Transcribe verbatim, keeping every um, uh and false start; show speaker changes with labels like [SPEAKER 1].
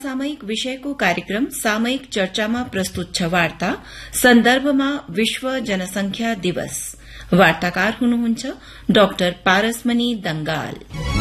[SPEAKER 1] सामयिक विषयको कार्यक्रम सामयिक चर्चामा प्रस्तुत छ वार्ता सन्दर्भमा विश्व जनसंख्या दिवस। वार्ताकार हुनुहुन्छ डाक्टर पारसमणि दंगाल।